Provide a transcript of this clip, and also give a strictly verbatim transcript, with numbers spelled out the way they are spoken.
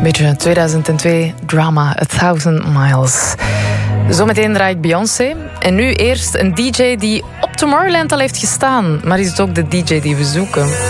Beetje tweeduizend twee drama, A Thousand Miles. Zometeen draai ik Beyoncé. En nu eerst een D J die op Tomorrowland al heeft gestaan. Maar is het ook de D J die we zoeken?